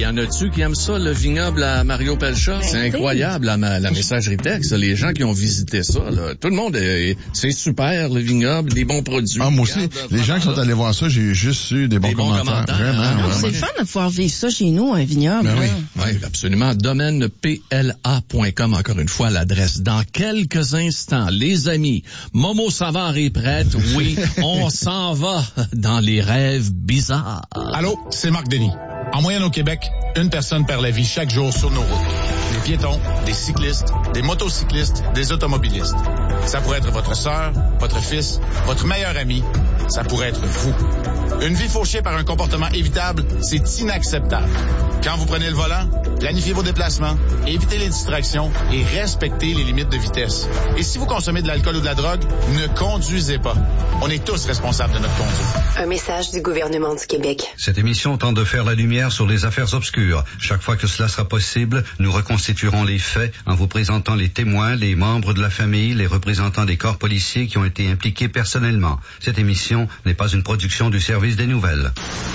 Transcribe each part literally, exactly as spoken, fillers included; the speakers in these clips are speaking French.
en a-tu qui aiment ça, le vignoble à Mario Pelcha? C'est incroyable, la, la messagerie texte. Les gens qui ont visité ça, là, tout le monde, est, c'est super, le vignoble, des bons produits. Ah, moi aussi, Regarde, les gens qui sont allés voir ça, j'ai juste eu des bons, des bons commentaires. commentaires. Vraiment, ah, vraiment. C'est le fun de pouvoir vivre ça chez nous, un vignoble. Ben oui, oui, absolument. Domaine P L A point com, encore une fois, l'adresse. Dans quelques instants, les amis, Momo Savard est prête. Oui, on s'en va dans les rêves bizarres. Allô, c'est Marc Denis. En moyenne au Québec, une personne perd la vie chaque jour sur nos routes. Des piétons, des cyclistes, des motocyclistes, des automobilistes. Ça pourrait être votre sœur, votre fils, votre meilleur ami. Ça pourrait être vous. Une vie fauchée par un comportement évitable, c'est inacceptable. Quand vous prenez le volant, planifiez vos déplacements, évitez les distractions et respectez les limites de vitesse. Et si vous consommez de l'alcool ou de la drogue, ne conduisez pas. On est tous responsables de notre conduite. Un message du gouvernement du Québec. Cette émission tente de faire la lumière sur les affaires obscures. Chaque fois que cela sera possible, nous reconstituerons les faits en vous présentant les témoins, les membres de la famille, les représentants des corps policiers qui ont été impliqués personnellement. Cette émission n'est pas une production du service des nouvelles.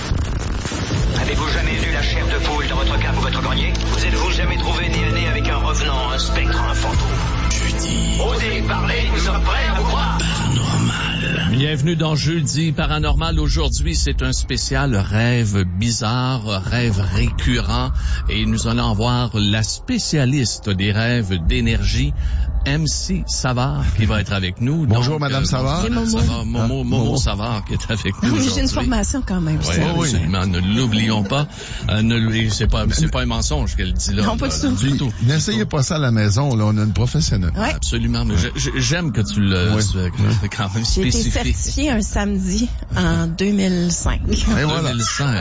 Avez-vous jamais vu la chair de poule dans votre cave ou votre grenier? Vous êtes-vous jamais trouvé nez à nez avec un revenant, un spectre, un fantôme? Jeudi. Osez parler, nous sommes prêts à vous croire. Paranormal. Bienvenue dans Jeudi Paranormal. Aujourd'hui, c'est un spécial rêve bizarre, rêve récurrent. Et nous allons voir la spécialiste des rêves d'énergie, M C Savard, qui va être avec nous. Bonjour, Donc, Madame euh, Savard. Et Momo. Savard, Momo, Ah, Momo, Momo Savard, qui est avec nous Oui, aujourd'hui. j'ai une formation quand même. Oui, oui. absolument. Ne l'oublions pas. Euh, ne, lui- c'est pas, c'est pas un mensonge qu'elle dit là. Non, pas là, du tout. Du Puis, tout. n'essayez pas ça à la maison, là, on a une professionnelle. Ouais. Absolument. Mais je- je- j'aime que tu le, Oui. tu- que c'est quand même J'ai été spécifique. certifiée un samedi en deux mille cinq. Et voilà. deux mille cinq.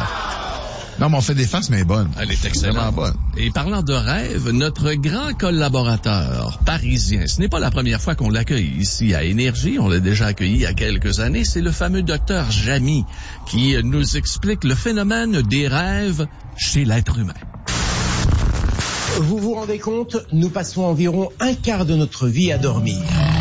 Non, mais on fait des faces, mais bonnes. Elle est excellente. Vraiment bonne. Et parlant de rêve, notre grand collaborateur parisien, ce n'est pas la première fois qu'on l'accueille ici à Énergie, on l'a déjà accueilli il y a quelques années, c'est le fameux docteur Jamy qui nous explique le phénomène des rêves chez l'être humain. Vous vous rendez compte, nous passons environ un quart de notre vie à dormir.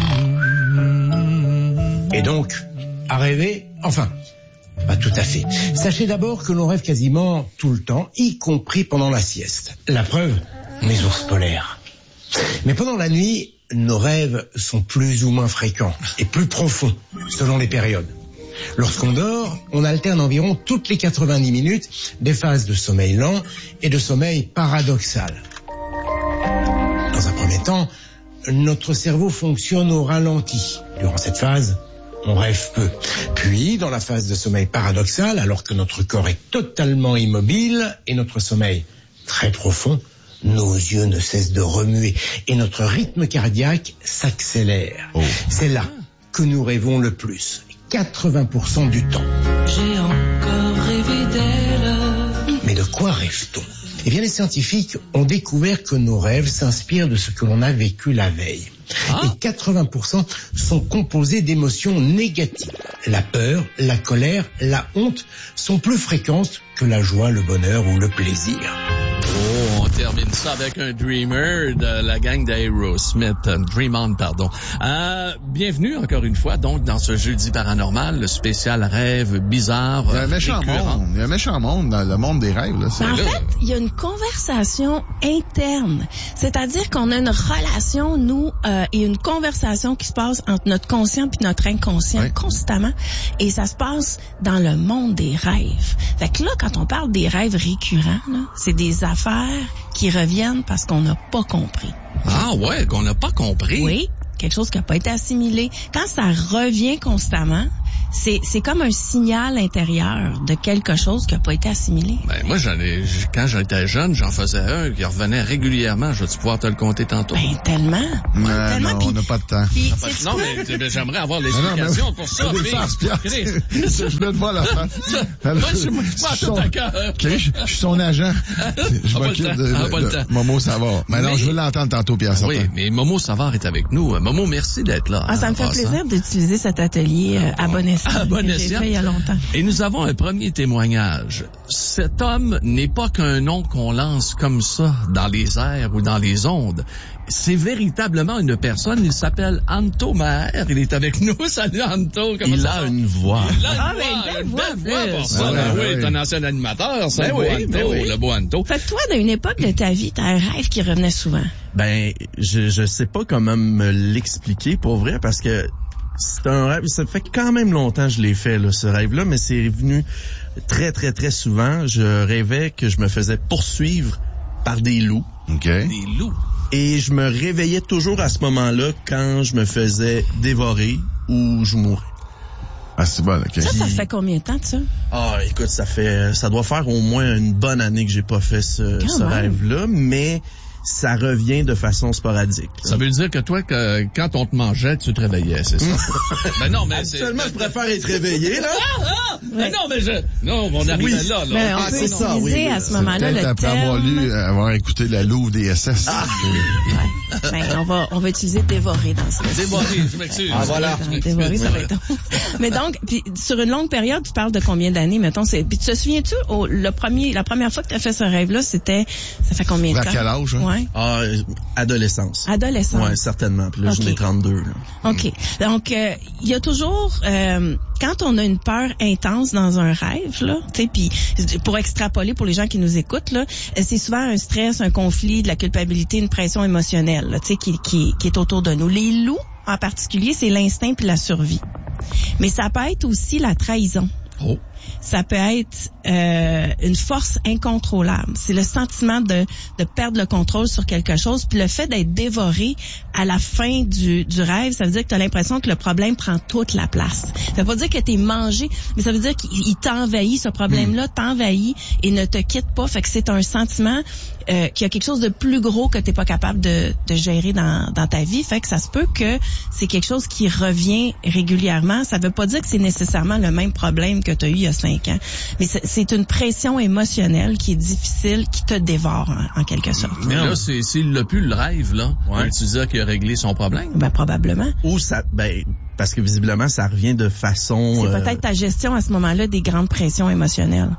Et donc, à rêver, enfin, pas tout à fait. Sachez d'abord que l'on rêve quasiment tout le temps, y compris pendant la sieste. La preuve, mes ours polaires. Mais pendant la nuit, nos rêves sont plus ou moins fréquents et plus profonds, selon les périodes. Lorsqu'on dort, on alterne environ toutes les quatre-vingt-dix minutes des phases de sommeil lent et de sommeil paradoxal. Dans un premier temps, notre cerveau fonctionne au ralenti. Durant cette phase, on rêve peu. Puis, dans la phase de sommeil paradoxal, alors que notre corps est totalement immobile et notre sommeil très profond, nos yeux ne cessent de remuer et notre rythme cardiaque s'accélère. Oh. C'est là que nous rêvons le plus, quatre-vingts pour cent du temps. J'ai encore rêvé d'elle. Mais de quoi rêve-t-on ? Eh bien, les scientifiques ont découvert que nos rêves s'inspirent de ce que l'on a vécu la veille. Ah. Et quatre-vingts pour cent sont composés d'émotions négatives. La peur, la colère, la honte sont plus fréquentes que la joie, le bonheur ou le plaisir. Oh, on termine ça avec un Dreamer de la gang d'Aerosmith, euh, Dream On, pardon. Euh, bienvenue encore une fois, donc, dans ce Jeudi Paranormal, le spécial rêve bizarre. Il y a un méchant récurrent. monde. Il y a un méchant monde dans le monde des rêves, là. C'est En là. fait, il y a une conversation interne. C'est-à-dire qu'on a une relation, nous, euh, et une conversation qui se passe entre notre conscient puis notre inconscient Oui. constamment. Et ça se passe dans le monde des rêves. Fait que là, quand on parle des rêves récurrents, là, c'est des affaires qui reviennent parce qu'on n'a pas compris. Ah ouais, qu'on n'a pas compris. Oui, quelque chose qui n'a pas été assimilé. Quand ça revient constamment, c'est c'est comme un signal intérieur de quelque chose qui n'a pas été assimilé. Ben, moi, j'en ai, j- quand j'étais jeune, j'en faisais un qui revenait régulièrement. Je vais pouvoir te le compter tantôt. Ben, tellement. Non, tellement. non, Puis- on n'a pas de temps. puis, Ben, sais-tu non, quoi? mais mais j'aimerais avoir Non, non, l'explication mais- pour ça. Des mais- faces, Pierre. Chris, Je voulais te voir la face. Moi, je moi, je Je suis tout son- à cœur. Chris, je je suis son agent. Je Ah, pas le m'occupe temps. de, Ah, pas le de, temps. de Momo Savard. Mais non, Mais- je veux l'entendre tantôt, Pierre Oui, Certain. mais Momo Savard est avec nous. Momo, merci d'être là. Ah, ça en me fait passant. plaisir d'utiliser cet atelier euh, à bon escient. escient. À bon que escient. J'ai fait il y a longtemps. Et nous avons un premier témoignage. Cet homme n'est pas qu'un nom qu'on lance comme ça dans les airs ou dans les ondes. C'est véritablement une personne. Il s'appelle Anto Maher. Il est avec nous. Salut Anto. Comment il ça a va? une voix. Il a une Ah, voix, ben, une une belle belle voix, voix pour plus. ça. Ouais, Ben ouais, oui, ouais. t'es un ancien animateur, ça, Ben le beau oui, Anto, ben oui. le beau Anto. Fait que toi, d'une époque de ta vie, t'as un rêve qui revenait souvent. Ben, je, je sais pas comment me l'expliquer pour vrai, parce que c'est un rêve, ça fait quand même longtemps que je l'ai fait, là, ce rêve-là, mais c'est venu très, très, très souvent. Je rêvais que je me faisais poursuivre par des loups. OK. Des loups. Et je me réveillais toujours à ce moment-là quand je me faisais dévorer ou je mourais. Ah, c'est bon, OK. Ça, ça fait combien de temps de ça? Ah, écoute, ça fait, ça doit faire au moins une bonne année que j'ai pas fait ce, Quand ce même. rêve-là, mais ça revient de façon sporadique. Ça veut dire que toi, que, quand on te mangeait, tu te réveillais, c'est ça? Ben non, mais c'est... Actuellement, je préfère être réveillé, là. Ah, ah! Mais non, mais je... Non, on arrive Oui. là, là. Mais on Ah, peut c'est utiliser ça, oui, oui, à ce moment-là Peut-être le après terme... avoir lu, euh, avoir écouté la Louve des S S. Ah. Ouais. Ben, on va, on va utiliser dévorer dans ce cas. Dévorer, je m'excuse. Ah, voilà. Je m'excuse. Dévorer, ça va être long. Mais donc, puis sur une longue période, tu parles de combien d'années, mettons, c'est, puis tu te souviens-tu, au, le premier, la première fois que tu as fait ce rêve-là, c'était, ça fait combien de À temps? quel âge, hein? Ouais. Ah, euh, adolescence. Adolescence. Ouais, certainement. Puis là, Ok. j'en ai trente-deux, là. OK. Donc, euh, il y a toujours, euh, quand on a une peur intense dans un rêve, là, tu sais, puis pour extrapoler pour les gens qui nous écoutent, là, euh, c'est souvent un stress, un conflit, de la culpabilité, une pression émotionnelle, là, tu sais, qui, qui, qui est autour de nous. Les loups, en particulier, c'est l'instinct puis la survie. Mais ça peut être aussi la trahison. Oh. Ça peut être euh, une force incontrôlable. C'est le sentiment de, de perdre le contrôle sur quelque chose. Puis le fait d'être dévoré à la fin du, du rêve, ça veut dire que tu as l'impression que le problème prend toute la place. Ça veut pas dire que tu es mangé, mais ça veut dire qu'il t'envahit, ce problème-là t'envahit et ne te quitte pas. Fait que c'est un sentiment euh, qu'il y a quelque chose de plus gros que tu n'es pas capable de, de gérer dans, dans ta vie. Fait que ça se peut que c'est quelque chose qui revient régulièrement. Ça veut pas dire que c'est nécessairement le même problème que tu as eu il y a cinq ans. Mais c'est, c'est une pression émotionnelle qui est difficile, qui te dévore en, en quelque sorte. Mais là, c'est, s'il n'a plus le rêve, là, Ouais. tu disais qu'il a réglé son problème. Ben, probablement. Ou ça, ben, parce que visiblement, ça revient de façon... C'est euh, peut-être ta gestion à ce moment-là des grandes pressions émotionnelles.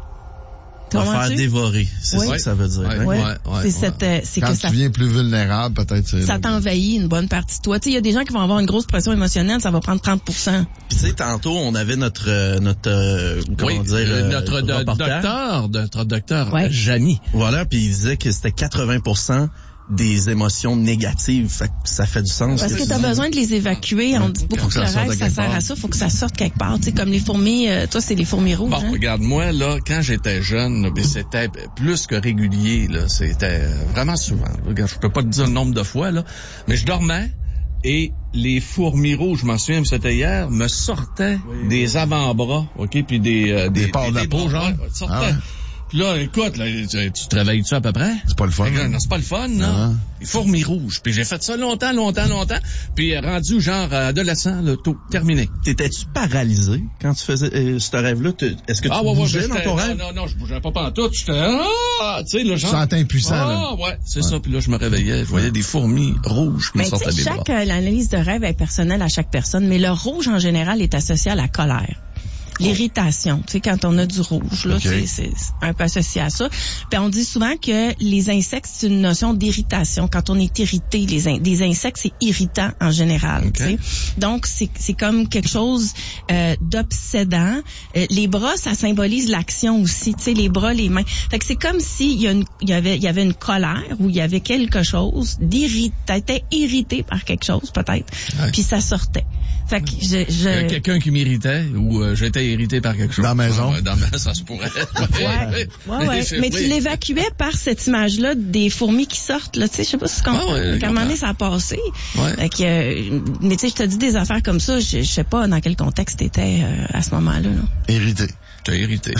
va faire Comprends-tu? dévorer. C'est Oui. ça que ça veut dire. Ouais. hein? Ouais. Ouais, ouais, c'est ouais. cette, euh, c'est Quand que tu ça, deviens plus vulnérable, peut-être c'est... ça t'envahit une bonne partie de toi. Tu sais, il y a des gens qui vont avoir une grosse pression émotionnelle, ça va prendre trente pour cent. Puis tu sais, tantôt, on avait notre, euh, notre, euh, comment Oui, dire, euh, euh, notre do- reporter. docteur, notre docteur, Ouais. Janie. Voilà, puis il disait que c'était quatre-vingts pour cent des émotions négatives. Fait que ça fait du sens. Parce que tu as besoin de les évacuer. On dit beaucoup Faut que que le ça sorte rêve, de ça quelque sert part. à ça. Faut que ça sorte quelque part. Tu sais, comme les fourmis, euh, toi, c'est les fourmis rouges. Bon, hein? regarde, moi, là, quand j'étais jeune, là, ben, c'était plus que régulier, là. C'était euh, vraiment souvent. Regarde, je peux pas te dire le nombre de fois, là. Mais je dormais et les fourmis rouges, je m'en souviens, c'était hier, me sortaient des avant-bras, OK, puis des... euh, Des parts de la bras, peau, genre? ouais, sortaient. Ah ouais. Puis là, écoute, là, tu, tu te réveilles-tu à peu près? C'est pas le fun. Fait que, non, c'est pas le fun, là. Non. Les fourmis rouges. Puis j'ai fait ça longtemps, longtemps, longtemps. Puis rendu genre adolescent, là, tout terminé. T'étais-tu paralysé quand tu faisais euh, ce rêve-là? Te- Est-ce que tu Ah ouais, ouais, bougeais dans j'étais- ton non, rêve? non, non, je bougeais pas pantoute. J'étais, ah, tu sais, le Tu genre. te sentais impuissant, Ah, là. ouais, c'est ça. Puis là, je me réveillais, je voyais des fourmis rouges qui me Mais tu sortaient sais, des bras. chaque euh, l'analyse de rêve est personnelle à chaque personne, mais le rouge en général est associé à la colère. L'irritation, tu sais, quand on a du rouge, là, Ok. c'est, c'est un peu associé à ça. Puis on dit souvent que les insectes, c'est une notion d'irritation. Quand on est irrité, les, in- les insectes, c'est irritant en général, Ok. tu sais. Donc, c'est, c'est comme quelque chose euh, d'obsédant. Euh, les bras, ça symbolise l'action aussi, tu sais, les bras, les mains. Fait que c'est comme s'il y, a une- il y avait, il y avait une colère ou il y avait quelque chose d'irritant. T'étais irrité par quelque chose, peut-être. Ouais. Puis ça sortait. Fait que je... je... Euh, quelqu'un qui m'irritait ou euh, j'étais irrité par quelque chose. Dans la maison. Ah, ouais, dans la ça se pourrait. Ouais, ouais, ouais. C'est- Mais tu oui. l'évacuais par cette image-là des fourmis qui sortent, là, tu sais, je sais pas si tu comprends. Ah ouais, Qu'à un moment donné, comprends. ça a passé. Ouais. Fait que, euh, mais tu sais, je te dis des affaires comme ça, je, je sais pas dans quel contexte t'étais euh, à ce moment-là. Là. Irrité. T'as irrité.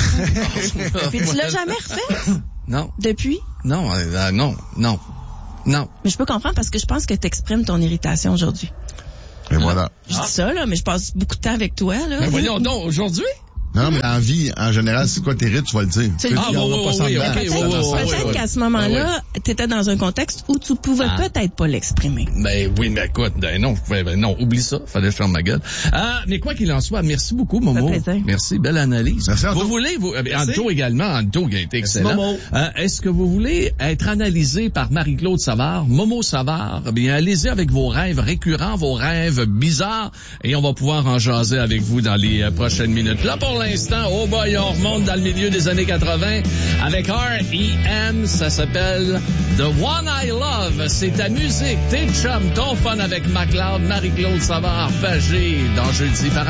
Puis tu l'as jamais refait Non, depuis? non, euh, non, non, non. Mais je peux comprendre parce que je pense que tu exprimes ton irritation aujourd'hui. Et voilà. Je dis ça, là, mais je passe beaucoup de temps avec toi, là. Mais voyons donc, aujourd'hui? Non, mais en vie, en général, c'est quoi tes rites, tu vas le dire. Tu le Ah, dis. oui, oui, oui, oui, Peut-être, oui, oui, oui, peut-être oui, qu'à oui. ce moment-là, Ah, tu étais dans un contexte où tu pouvais Ah. peut-être pas l'exprimer. Ben oui, mais écoute, ben non, ben, ben non, oublie ça, fallait que je ferme ma gueule. Ah, mais quoi qu'il en soit, merci beaucoup, Momo. Ça fait plaisir. Merci, belle analyse. Merci, Anto. Vous voulez, vous, euh, Merci. Anto également, Anto qui a été excellent. Momo. Euh, est-ce que vous voulez être analysé par Marie-Claude Savard, Momo Savard? Eh bien, allez-y avec vos rêves récurrents, vos rêves bizarres, et on va pouvoir en jaser avec vous dans les euh, prochaines minutes. Là, pour l'instant, oh boy, on remonte dans le milieu des années quatre-vingts avec R E M, ça s'appelle The One I Love. C'est ta musique, tes chums, ton fun avec MacLeod, Marie-Claude Savard, Pagé, dans Jeudi par